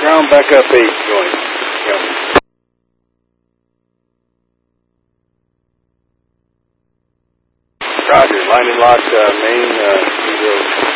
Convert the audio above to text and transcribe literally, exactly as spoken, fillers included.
Ground back up eight, going. Yep. Roger, line and lock, uh, main, uh, zero.